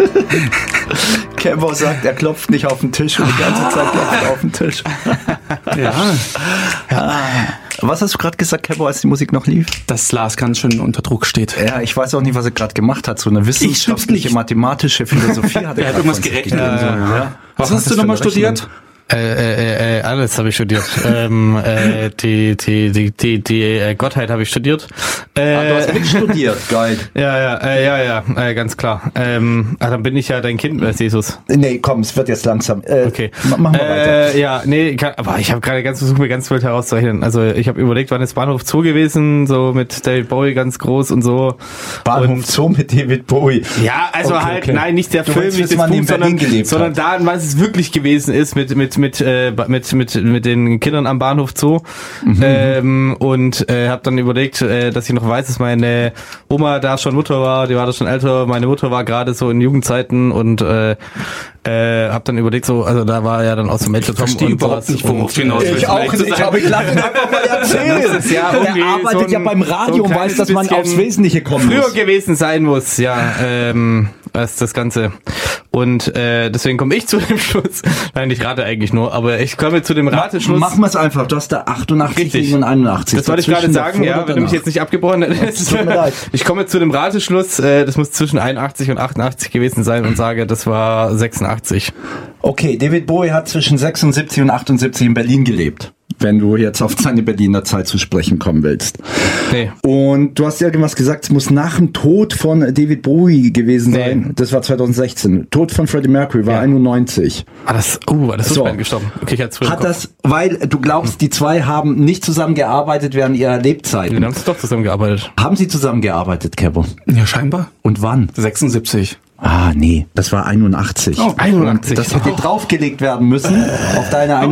Kebo sagt, er klopft nicht auf den Tisch und die ganze Zeit klopft er auf den Tisch. Ja. Was hast du gerade gesagt, Kebo, als die Musik noch lief? Dass Lars ganz schön unter Druck steht. Ja, ich weiß auch nicht, was er gerade gemacht hat. So eine wissenschaftliche, mathematische Philosophie hat Er hat irgendwas gerechnet. Ja. Was hast du nochmal studiert? Alles habe ich studiert. Die Gottheit habe ich studiert. Du hast mitstudiert, geil. Ja, ganz klar. Dann bin ich ja dein Kind, Jesus. Nee, komm, es wird jetzt langsam. Okay. Machen wir weiter. Aber ich habe gerade versucht, mir ganz wild herauszurechnen. Also ich habe überlegt, wann ist Bahnhof Zoo gewesen, so mit David Bowie ganz groß und so. Bahnhof Zoo mit David Bowie. Ja, also Okay. nein, nicht der Du Film, meinst, nicht dass das man in Buch, Berlin gelebt sondern hat. da, was es wirklich gewesen ist mit den Kindern am Bahnhof Zoo. Und habe dann überlegt, dass ich noch weiß, dass meine Oma da schon Mutter war, die war da schon älter, meine Mutter war gerade so in Jugendzeiten und habe dann überlegt, so, also da war ja dann auch so Major Tom und überhaupt nicht, worauf du hinaus willst. Ich auch nicht, aber ich lasse ihn einfach mal erzählen. Ja, okay, er arbeitet ja beim Radio und weiß, dass man aufs Wesentliche kommen früher muss. gewesen sein muss, ja, das Ganze. Und deswegen komme ich zu dem Schluss. Nein, ich rate eigentlich nur, aber ich komme zu dem Rateschluss. Machen wir es einfach. Du hast da 88 Richtig. gegen 81. Das wollte ich gerade sagen, ja, wenn du mich jetzt nicht abgebrochen hättest. Tut mir leid. Ich komme zu dem Rateschluss, das muss zwischen 81 und 88 gewesen sein und sage, das war 86. Okay, David Bowie hat zwischen 76 und 78 in Berlin gelebt, wenn du jetzt auf seine Berliner Zeit zu sprechen kommen willst. Nee. Und du hast ja irgendwas gesagt, es muss nach dem Tod von David Bowie gewesen sein. Das war 2016. Tod von Freddie Mercury war 91. Das ist so spät gestorben. Okay, ich hatte es früher Hat das, weil du glaubst, die zwei haben nicht zusammengearbeitet während ihrer Lebzeiten. Wir haben es doch zusammengearbeitet. Haben sie zusammengearbeitet, Kebo? Ja, scheinbar. Und wann? 76. Ah, nee, das war 81. Oh, 81. Das hätte draufgelegt werden müssen auf deine